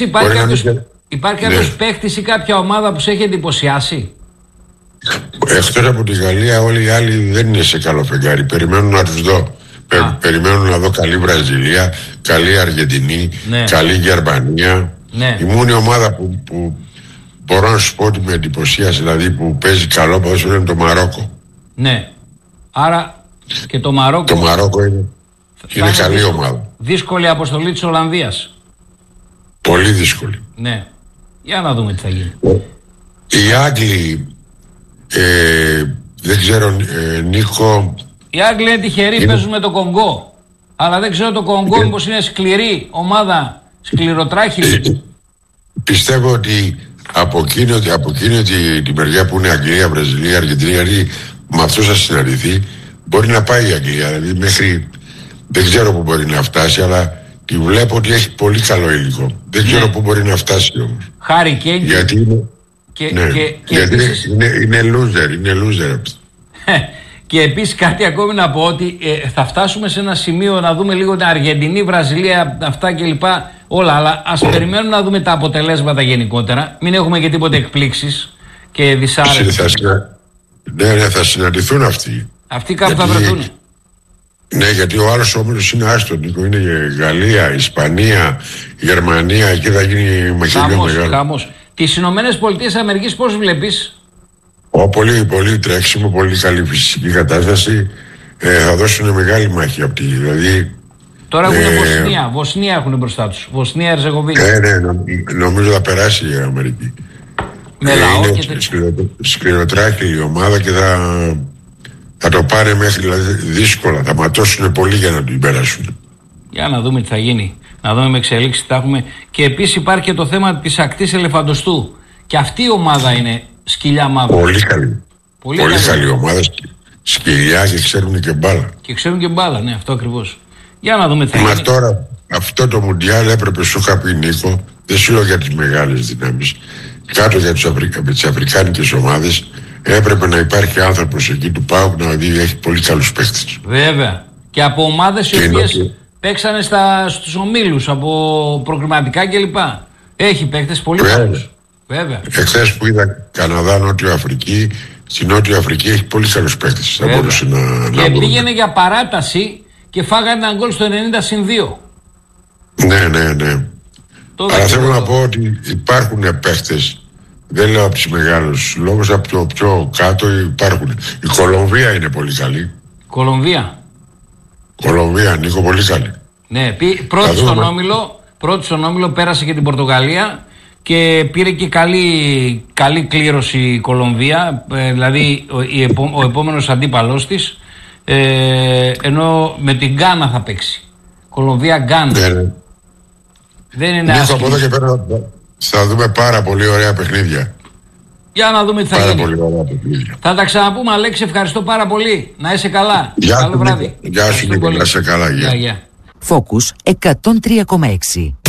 Υπάρχει κάποιος παίχτης ή κάποια ομάδα που σε έχει εντυπωσιάσει? Εκτός από τη Γαλλία, όλοι οι άλλοι δεν είναι σε καλό φεγγάρι. Περιμένουν να τους δω. Περιμένουν να δω καλή Βραζιλία, καλή Αργεντινή, καλή Γερμανία. Η μόνη ομάδα που μπορώ να σου πω ότι με εντυπωσίασε, δηλαδή που παίζει καλό ποδόσφαιρο, είναι το Μαρόκο. Ναι. Άρα και το Μαρόκο. Το Μαρόκο είναι καλή ομάδα. Δύσκολη αποστολή της Ολλανδίας. Πολύ δύσκολη. Ναι. Για να δούμε τι θα γίνει. Οι Άγγλοι, δεν ξέρω, Νίκο. Οι Άγγλοι είναι τυχεροί, παίζουν με το Κονγκό. Αλλά δεν ξέρω το Κονγκό μήπως είναι σκληρή ομάδα, σκληροτράχυλη. Πιστεύω ότι από εκείνη τη μεριά που είναι Αγγλία, Βραζιλία, Αργεντινή, γιατί με αυτούς θα συναντηθεί, μπορεί να πάει η Αγγλία. Δηλαδή μέχρι, δεν ξέρω πού μπορεί να φτάσει, αλλά τη βλέπω ότι έχει πολύ καλό υλικό. Δεν ξέρω πού μπορεί να φτάσει όμως. Χάρη και γιατί είναι. Γιατί επίσης... είναι loser. Και επίσης κάτι ακόμη να πω, ότι θα φτάσουμε σε ένα σημείο να δούμε λίγο την Αργεντινή, Βραζιλία, αυτά κλπ. Όλα, αλλά ας περιμένουμε να δούμε τα αποτελέσματα γενικότερα. Μην έχουμε και τίποτε εκπλήξεις και δυσάρεστες. Ναι, θα συναντηθούν αυτοί. Αυτοί κάπου θα βρεθούν. Ναι, γιατί ο άλλος όμιλος είναι άστον, Νίκο. Είναι Γαλλία, Ισπανία, Γερμανία, εκεί θα γίνει μαχηλιό μεγάλο. Χαμός. Τις Ηνωμένες Πολιτείες Αμερικής πώς βλέπεις? Πολύ τρέξιμο, πολύ καλή φυσική κατάσταση. Θα δώσουν μεγάλη μάχη από τη. Δηλαδή, τώρα έχουν Βοσνία έχουν μπροστά τους. Βοσνία, Ερζεγοβίνη. Ναι, νομίζω θα περάσει η Αμερική. Με λαό και σκληροτράχυλη η ομάδα και θα το πάρει μέχρι, δηλαδή, δύσκολα. Θα ματώσουν πολύ για να την περάσουν. Για να δούμε τι θα γίνει. Να δούμε με εξελίξεις τι θα έχουμε. Και επίσης υπάρχει και το θέμα της ακτής Ελεφαντοστού. Και αυτή η ομάδα είναι σκυλιά μαύρα. Πολύ καλή ομάδα. Σκυλιά και ξέρουν και μπάλα. Ναι, αυτό ακριβώς. Για να δούμε τι θα γίνει. Μα τώρα αυτό το Μουντιάλ έπρεπε, σου είχα πει, Νίκο, δεν σου λέω για τις μεγάλες δυνάμεις. Κάτω για τις αφρικάνικες ομάδες έπρεπε να υπάρχει άνθρωπος εκεί του ΠΑΟΚ να δει, έχει πολύ καλούς παίκτες. Βέβαια. Και από ομάδες οι οποίες παίξανε στους ομίλους, από προκριματικά κλπ. Έχει παίκτες πολύ καλούς. Βέβαια. Εχθές που είδα Καναδά, Νότιο Αφρική, στη Νότιο Αφρική έχει πολύ καλούς παίκτες. Θα μπορούσε και πήγαινε για παράταση και φάγανε ένα γκολ στο 90-2. Ναι. Αλλά θέλω να πω ότι υπάρχουν παίκτες. Δεν λέω από τους μεγάλους λόγους, από το πιο κάτω υπάρχουν. Η Κολομβία είναι πολύ καλή. Κολομβία, Νίκο, πολύ καλή. Ναι, πρώτη στον όμιλο, πέρασε και την Πορτογαλία και πήρε και καλή κλήρωση η Κολομβία, δηλαδή ο επόμενος αντίπαλός της, ενώ με την Γκάνα θα παίξει. Κολομβία-Γκάνα. Ναι. Δεν είναι άσχημο. Από εδώ και πέρα θα δούμε πάρα πολύ ωραία παιχνίδια. Για να δούμε τι θα γίνει. Πολύ ωραία παιχνίδια. Θα τα ξαναπούμε, Αλέξη, ευχαριστώ πάρα πολύ. Να είσαι καλά. Καλό βράδυ. Γεια σου, Νίκο, να είσαι καλά. Focus 103,6.